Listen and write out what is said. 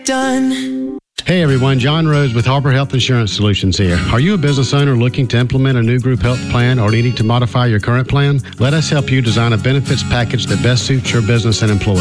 Done. Hey everyone, John Rose with Harbor Health Insurance Solutions here. Are you a business owner looking to implement a new group health plan or needing to modify your current plan? Let us help you design a benefits package that best suits your business and employees.